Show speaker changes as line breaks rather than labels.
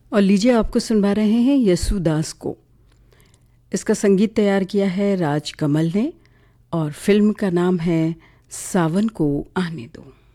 और लीजिए आपको सुनवा रहे हैं यसुदास को। इसका संगीत तैयार किया है राज कमल ने और फिल्म का नाम है सावन को आने दो।